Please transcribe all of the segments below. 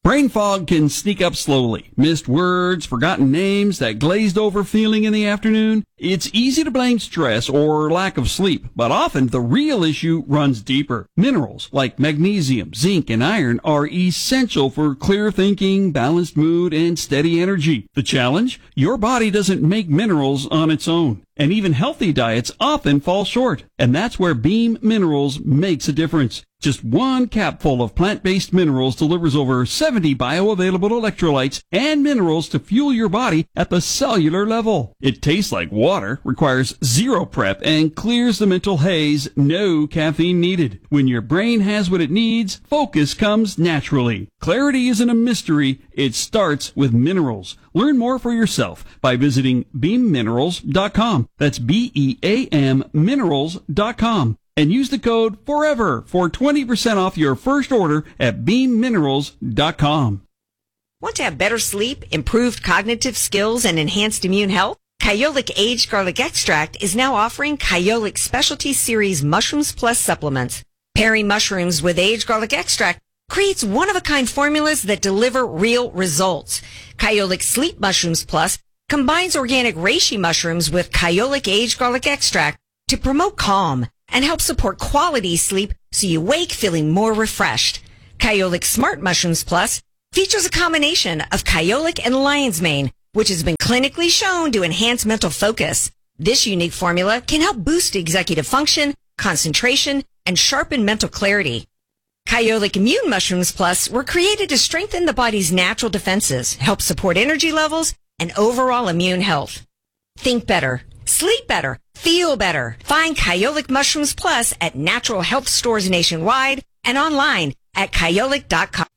Brain fog can sneak up slowly. Missed words, forgotten names, that glazed over feeling in the afternoon. It's easy to blame stress or lack of sleep, but often the real issue runs deeper. Minerals like magnesium, zinc, and iron are essential for clear thinking, balanced mood, and steady energy. The challenge? Your body doesn't make minerals on its own. And even healthy diets often fall short. And that's where Beam Minerals makes a difference. Just one capful of plant-based minerals delivers over 70 bioavailable electrolytes and minerals to fuel your body at the cellular level. It tastes like water, requires zero prep, and clears the mental haze. No caffeine needed. When your brain has what it needs, focus comes naturally. Clarity isn't a mystery. It starts with minerals. Learn more for yourself by visiting beamminerals.com. That's BEAM minerals.com. And use the code FOREVER for 20% off your first order at beamminerals.com. Want to have better sleep, improved cognitive skills, and enhanced immune health? Kyolic Aged Garlic Extract is now offering Kyolic Specialty Series Mushrooms Plus supplements. Pairing mushrooms with aged garlic extract creates one-of-a-kind formulas that deliver real results. Kyolic Sleep Mushrooms Plus combines organic reishi mushrooms with Kyolic Aged Garlic Extract to promote calm and help support quality sleep so you wake feeling more refreshed. Kyolic Smart Mushrooms Plus features a combination of kyolic and lion's mane, which has been clinically shown to enhance mental focus. This unique formula can help boost executive function, concentration, and sharpen mental clarity. Kyolic Immune Mushrooms Plus were created to strengthen the body's natural defenses, help support energy levels, and overall immune health. Think better. Sleep better. Feel better. Find Kyolic Mushrooms Plus at natural health stores nationwide and online at kyolic.com.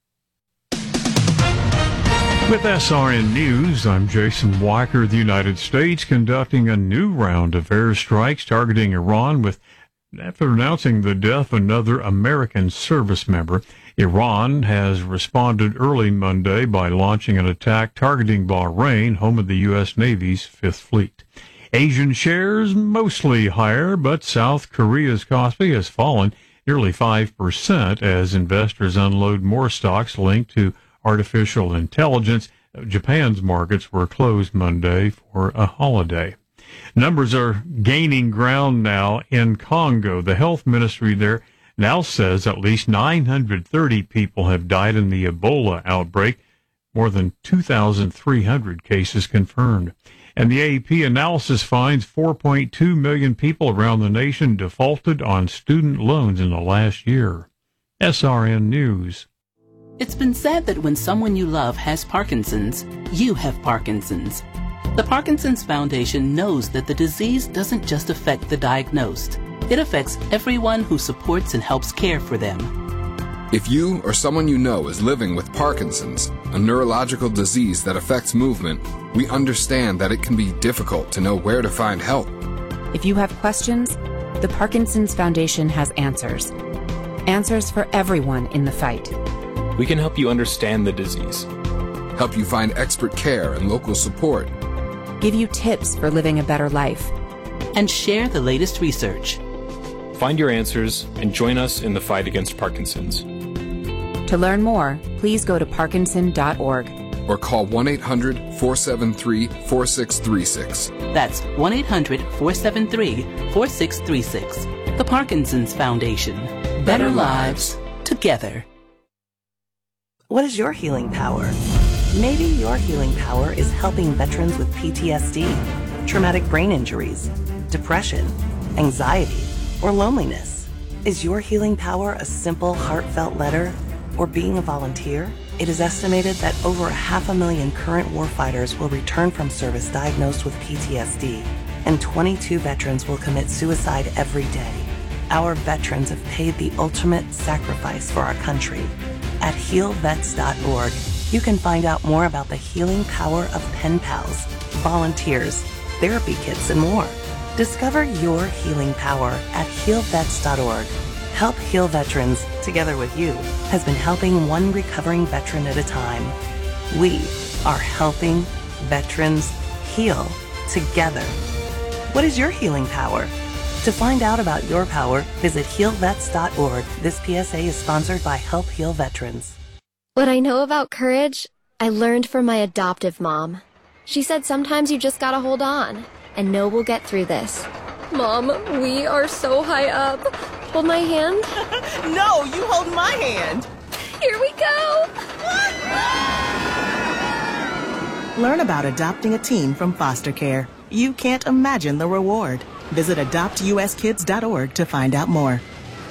With SRN News, I'm Jason Walker. The United States conducting a new round of airstrikes targeting Iran after announcing the death of another American service member. Iran has responded early Monday by launching an attack targeting Bahrain, home of the U.S. Navy's Fifth Fleet. Asian shares mostly higher, but South Korea's Kospi has fallen nearly 5% as investors unload more stocks linked to artificial intelligence. Japan's markets were closed Monday for a holiday. Numbers are gaining ground now in Congo. The health ministry there now says at least 930 people have died in the Ebola outbreak, more than 2,300 cases confirmed. And the AP analysis finds 4.2 million people around the nation defaulted on student loans in the last year. SRN News. It's been said that when someone you love has Parkinson's, you have Parkinson's. The Parkinson's Foundation knows that the disease doesn't just affect the diagnosed. It affects everyone who supports and helps care for them. If you or someone you know is living with Parkinson's, a neurological disease that affects movement, we understand that it can be difficult to know where to find help. If you have questions, the Parkinson's Foundation has answers. Answers for everyone in the fight. We can help you understand the disease, help you find expert care and local support, give you tips for living a better life, and share the latest research. Find your answers and join us in the fight against Parkinson's. To learn more, please go to parkinson.org or call 1-800-473-4636. That's 1-800-473-4636. The Parkinson's Foundation. Better lives together. What is your healing power? Maybe your healing power is helping veterans with PTSD, traumatic brain injuries, depression, anxiety, or loneliness. Is your healing power a simple, heartfelt letter or being a volunteer? It is estimated that over 500,000 current warfighters will return from service diagnosed with PTSD, and 22 veterans will commit suicide every day. Our veterans have paid the ultimate sacrifice for our country. At healvets.org, you can find out more about the healing power of pen pals, volunteers, therapy kits, and more. Discover your healing power at healvets.org. Help Heal Veterans, together with you, has been helping one recovering veteran at a time. We are helping veterans heal together. What is your healing power? To find out about your power, visit healvets.org. This PSA is sponsored by Help Heal Veterans. What I know about courage, I learned from my adoptive mom. She said sometimes you just gotta hold on and know we'll get through this. Mom, we are so high up. Hold my hand. No, you hold my hand. Here we go. Learn about adopting a teen from foster care. You can't imagine the reward. Visit adoptuskids.org to find out more.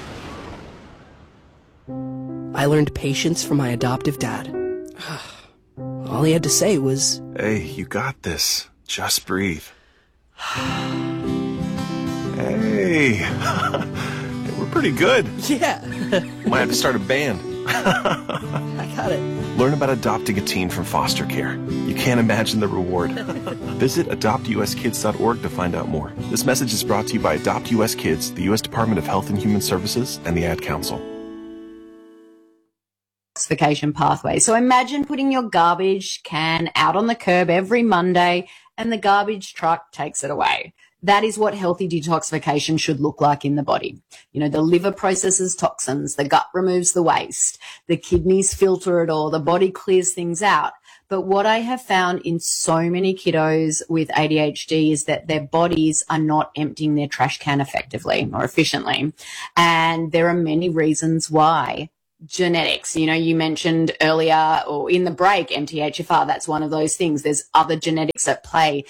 I learned patience from my adoptive dad. All he had to say was, "Hey, you got this. Just breathe." Hey, we're pretty good. Yeah. Might have to start a band. I got it. Learn about adopting a teen from foster care. You can't imagine the reward. Visit adoptuskids.org to find out more. This message is brought to you by Adopt US Kids, the U.S. Department of Health and Human Services, and the Ad Council. Detoxification pathway. So imagine putting your garbage can out on the curb every Monday and the garbage truck takes it away. That is what healthy detoxification should look like in the body. You know, the liver processes toxins, the gut removes the waste, the kidneys filter it all, the body clears things out. But what I have found in so many kiddos with ADHD is that their bodies are not emptying their trash can effectively or efficiently. And there are many reasons why. Genetics, you know, you mentioned earlier or in the break, MTHFR, that's one of those things. There's other genetics at play.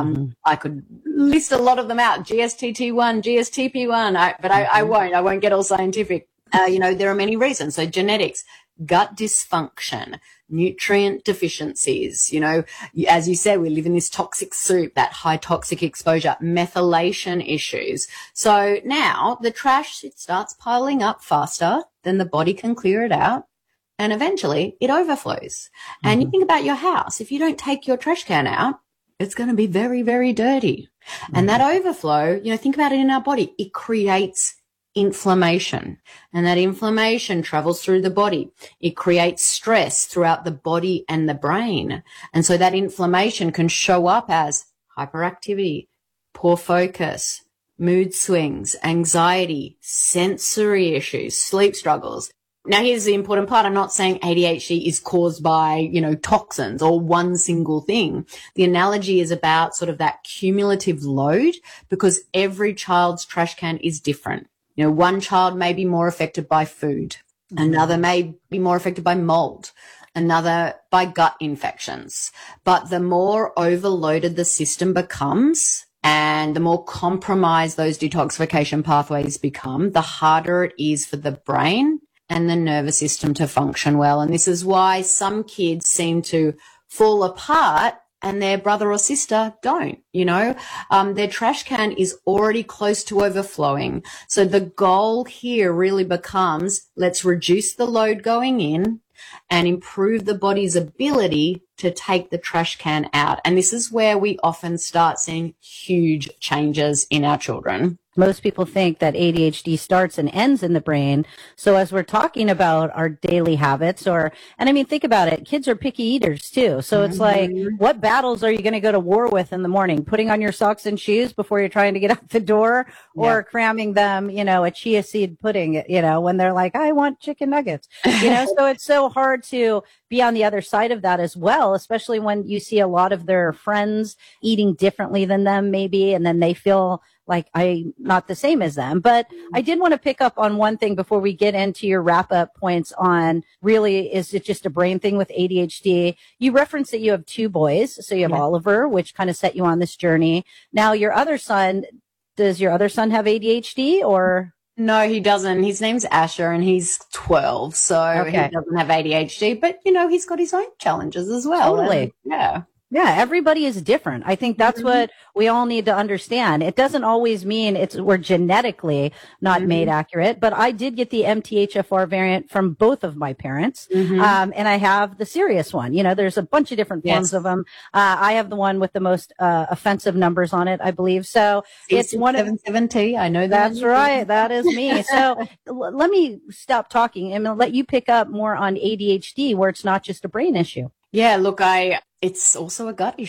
I could list a lot of them out, GSTT1, GSTP1, but I won't get all scientific. You know, there are many reasons. So genetics, gut dysfunction, nutrient deficiencies, you know, as you said, we live in this toxic soup, that high toxic exposure, methylation issues. So now the trash, it starts piling up faster than the body can clear it out. And eventually it overflows. And you think about your house. If you don't take your trash can out, it's going to be very, very dirty. And that overflow, you know, think about it in our body. It creates inflammation, and that inflammation travels through the body. It creates stress throughout the body and the brain. And so that inflammation can show up as hyperactivity, poor focus, mood swings, anxiety, sensory issues, sleep struggles. Now, here's the important part. I'm not saying ADHD is caused by, you know, toxins or one single thing. The analogy is about sort of that cumulative load, because every child's trash can is different. You know, one child may be more affected by food. Another may be more affected by mold. Another by gut infections. But the more overloaded the system becomes and the more compromised those detoxification pathways become, the harder it is for the brain and the nervous system to function well. And this is why some kids seem to fall apart and their brother or sister don't, you know. Their trash can is already close to overflowing. So the goal here really becomes, let's reduce the load going in and improve the body's ability to take the trash can out. And this is where we often start seeing huge changes in our children. Most people think that ADHD starts and ends in the brain. So as we're talking about our daily habits, and I mean, think about it. Kids are picky eaters too. So it's like, what battles are you going to go to war with in the morning? Putting on your socks and shoes before you're trying to get out the door, or cramming them, you know, a chia seed pudding, you know, when they're like, I want chicken nuggets, you know, so it's so hard to be on the other side of that as well, especially when you see a lot of their friends eating differently than them maybe, and then they feel like I'm not the same as them. But I did want to pick up on one thing before we get into your wrap up points on really, is it just a brain thing with ADHD? You referenced that you have two boys. So you have Oliver, which kind of set you on this journey. Now your other son, does your other son have ADHD or? No, he doesn't. His name's Asher and he's 12. So he doesn't have ADHD, but you know, he's got his own challenges as well. Totally. And, yeah, everybody is different. I think that's what we all need to understand. It doesn't always mean we're genetically not made accurate, but I did get the MTHFR variant from both of my parents. And I have the serious one. You know, there's a bunch of different forms of them. I have the one with the most offensive numbers on it, I believe. So it's one of 770. I know that. That's right. That is me. So let me stop talking and let you pick up more on ADHD, where it's not just a brain issue. Yeah, look, it's also a gut issue.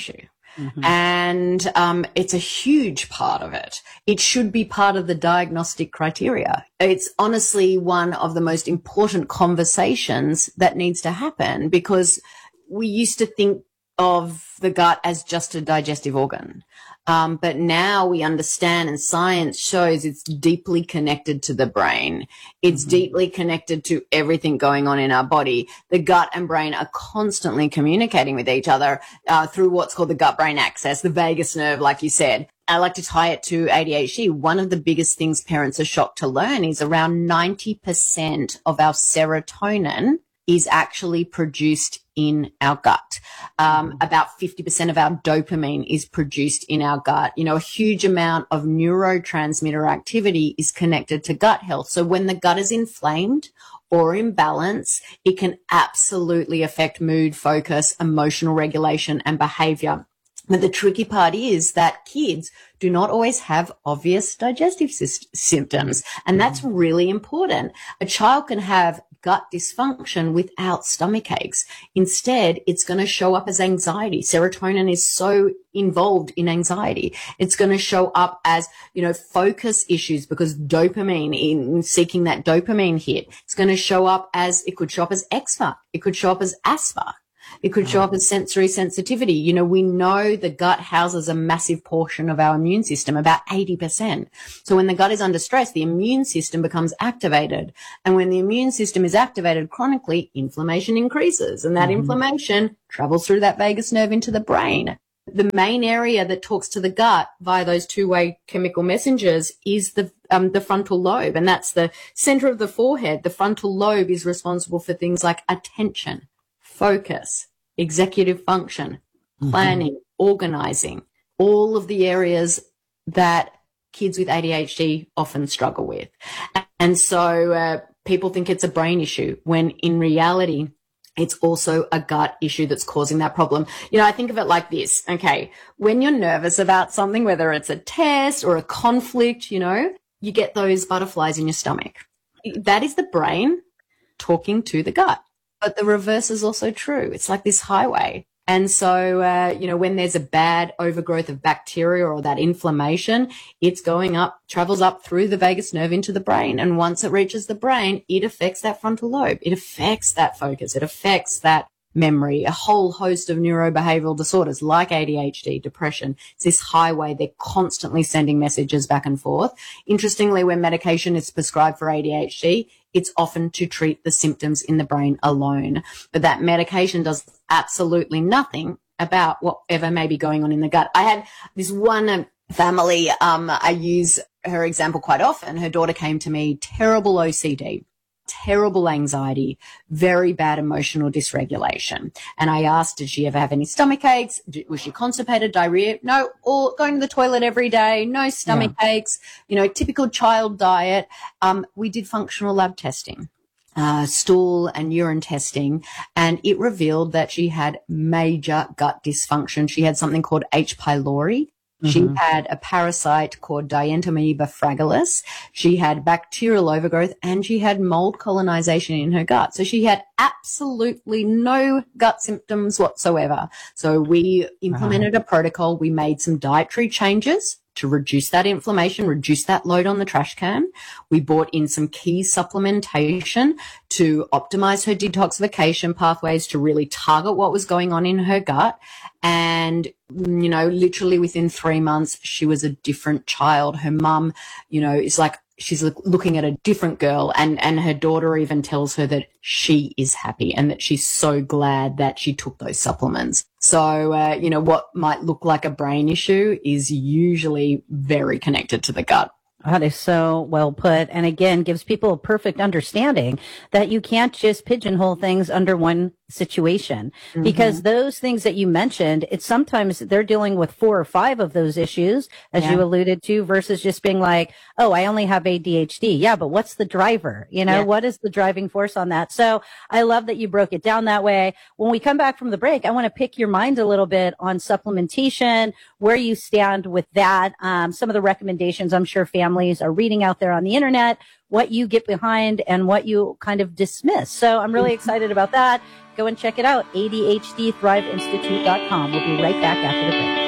And it's a huge part of it. It should be part of the diagnostic criteria. It's honestly one of the most important conversations that needs to happen, because we used to think of the gut as just a digestive organ. But now we understand, and science shows it's deeply connected to the brain. It's deeply connected to everything going on in our body. The gut and brain are constantly communicating with each other through what's called the gut-brain axis, the vagus nerve, like you said. I like to tie it to ADHD. One of the biggest things parents are shocked to learn is around 90% of our serotonin is actually produced in our gut. About 50% of our dopamine is produced in our gut. You know, a huge amount of neurotransmitter activity is connected to gut health. So when the gut is inflamed or imbalance, it can absolutely affect mood, focus, emotional regulation, and behavior. But the tricky part is that kids do not always have obvious digestive symptoms. And that's really important. A child can have gut dysfunction without stomach aches. Instead, it's going to show up as anxiety. Serotonin is so involved in anxiety. It's going to show up as, you know, focus issues, because dopamine, in seeking that dopamine hit. It's going to show up as, it could show up as eczema. It could show up as asthma. It could show up as sensory sensitivity. You know, we know the gut houses a massive portion of our immune system, about 80%. So when the gut is under stress, the immune system becomes activated. And when the immune system is activated chronically, inflammation increases. And that inflammation travels through that vagus nerve into the brain. The main area that talks to the gut via those two-way chemical messengers is the frontal lobe. And that's the center of the forehead. The frontal lobe is responsible for things like attention, focus, executive function, planning, organizing, all of the areas that kids with ADHD often struggle with. And so people think it's a brain issue, when in reality, it's also a gut issue that's causing that problem. You know, I think of it like this. Okay, when you're nervous about something, whether it's a test or a conflict, you know, you get those butterflies in your stomach. That is the brain talking to the gut. But the reverse is also true. It's like this highway. And so, you know, when there's a bad overgrowth of bacteria or that inflammation, it's going up, travels up through the vagus nerve into the brain. And once it reaches the brain, it affects that frontal lobe. It affects that focus. It affects that memory, a whole host of neurobehavioral disorders like ADHD, depression. It's this highway. They're constantly sending messages back and forth. Interestingly, when medication is prescribed for ADHD, it's often to treat the symptoms in the brain alone. But that medication does absolutely nothing about whatever may be going on in the gut. I had this one family, I use her example quite often. Her daughter came to me, terrible OCD, terrible anxiety, very bad emotional dysregulation. And I asked, did she ever have any stomach aches? Was she constipated, diarrhea? No, or going to the toilet every day, no stomach aches, you know, typical child diet. We did functional lab testing, stool and urine testing, and it revealed that she had major gut dysfunction. She had something called H. pylori. She had a parasite called Dientomoeba fragilis. She had bacterial overgrowth, and she had mold colonization in her gut. So she had absolutely no gut symptoms whatsoever. So we implemented a protocol. We made some dietary changes to reduce that inflammation, reduce that load on the trash can. We brought in some key supplementation to optimize her detoxification pathways, to really target what was going on in her gut. And, you know, literally within 3 months, she was a different child. Her mum, you know, is like, she's looking at a different girl, and her daughter even tells her that she is happy and that she's so glad that she took those supplements. So, you know, what might look like a brain issue is usually very connected to the gut. That is so well put. And again, gives people a perfect understanding that you can't just pigeonhole things under one situation, because those things that you mentioned, it's sometimes they're dealing with 4 or 5 of those issues, as you alluded to, versus just being like, oh, I only have ADHD. Yeah, but what's the driver? You know, what is the driving force on that? So I love that you broke it down that way. When we come back from the break, I want to pick your mind a little bit on supplementation, where you stand with that, some of the recommendations I'm sure families are reading out there on the internet. what you get behind and what you kind of dismiss. So I'm really excited about that. Go and check it out, ADHDThriveInstitute.com. We'll be right back after the break.